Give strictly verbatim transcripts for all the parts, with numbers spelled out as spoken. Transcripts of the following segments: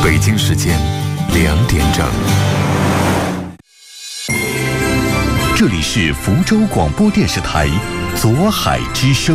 北京时间两点整。这里是福州广播电视台左海之声。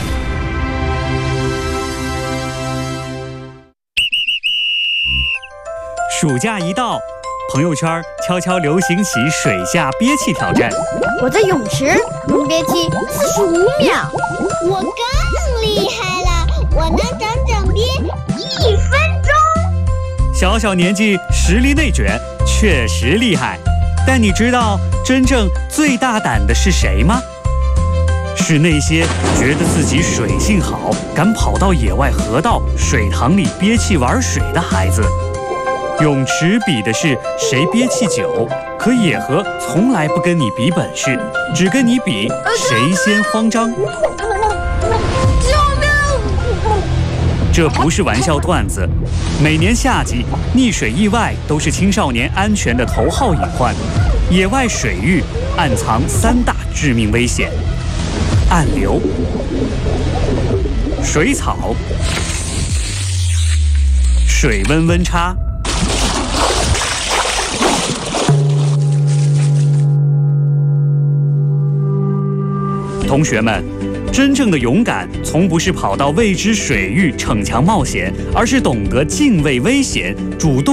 暑假一到，朋友圈悄悄流行起水下憋气挑战。 我在泳池能憋气四十五秒。 我更厉害了，我能整整憋一分钟。 小小年纪实力内卷，确实厉害。但你知道真正最大胆的是谁吗？是那些觉得自己水性好，敢跑到野外河道、水塘里憋气玩水的孩子。泳池比的是谁憋气久，可野河从来不跟你比本事，只跟你比谁先慌张。 救命！ 这不是玩笑段子。每年夏季，溺水意外都是青少年安全的头号隐患。野外水域暗藏三大致命危险：暗流、水草、水温温差。同学们，真正的勇敢从不是跑到未知水域逞强冒险，而是懂得敬畏危险，主动